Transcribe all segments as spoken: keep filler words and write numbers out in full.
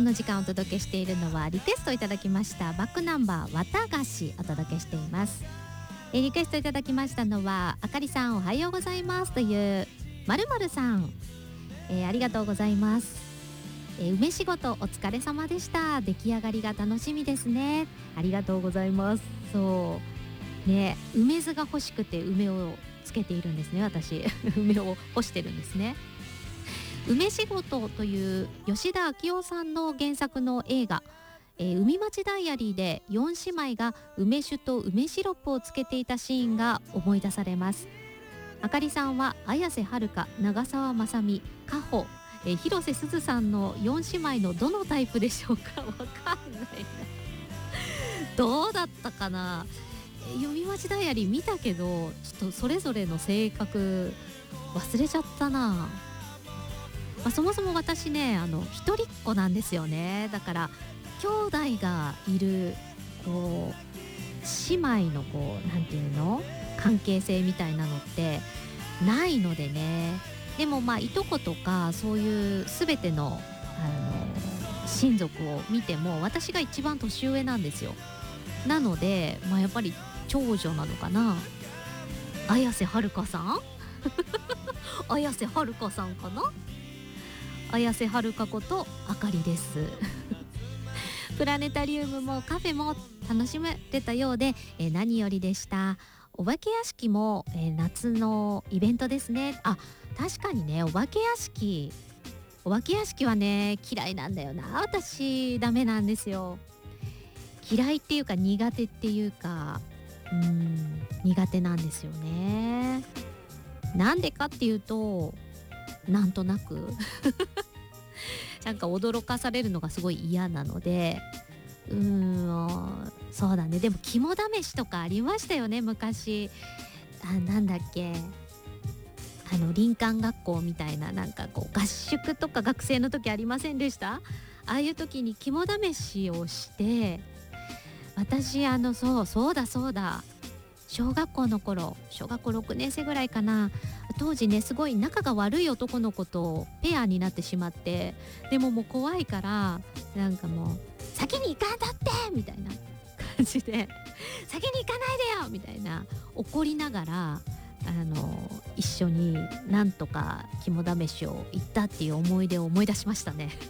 の時間お届けしているのはリクエストいただきましたバックナンバーわたがしお届けしています。えリクエストいただきましたのはあかりさんおはようございますというまるまるさん、えー、ありがとうございます。えー、梅仕事お疲れ様でした。出来上がりが楽しみですね。ありがとうございます。そうね、梅酢が欲しくて梅をつけているんですね。私梅を干してるんですね。梅仕事という吉田昭夫さんの原作の映画、えー、海町ダイアリーでよん姉妹が梅酒と梅シロップをつけていたシーンが思い出されます。あかりさんは綾瀬はるか、長澤まさみ、かほ、えー、広瀬すずさんのよん姉妹のどのタイプでしょうか。わかんないなどうだったかな。海町ダイアリー見たけどちょっとそれぞれの性格忘れちゃったな。まあ、そもそも私ねあの一人っ子なんですよね。だから兄弟がいるこう姉妹のこうなんていうの関係性みたいなのってないのでね。でもまあいとことかそういう全ての、あの親族を見ても私が一番年上なんですよ。なので、まあ、やっぱり長女なのかな。綾瀬はるかさん綾瀬はるかさんかな。綾瀬はるかことあかりですプラネタリウムもカフェも楽しめてたようで、えー、何よりでした。お化け屋敷も、えー、夏のイベントですね。あ、確かにね、お化け屋敷お化け屋敷はね嫌いなんだよな。私ダメなんですよ。嫌いっていうか苦手っていうかうーん苦手なんですよね。なんでかっていうとなんとなくなんか驚かされるのがすごい嫌なので、うーんそうだね。でも肝試しとかありましたよね昔。あ、なんだっけ、あの林間学校みたいななんかこう合宿とか学生の時ありませんでした？ああいう時に肝試しをして、私あのそうそうだそうだ小学校の頃小学校ろくねん生ぐらいかな。当時ねすごい仲が悪い男の子とペアになってしまって、でももう怖いからなんかもう先に行かんだってみたいな感じで先に行かないでよみたいな怒りながらあの一緒になんとか肝試しを行ったっていう思い出を思い出しましたね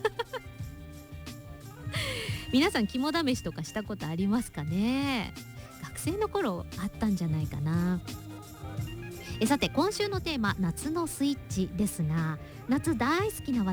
皆さん肝試しとかしたことありますかね。学生の頃あったんじゃないかな。えさて今週のテーマ夏のスイッチですが、夏大好きな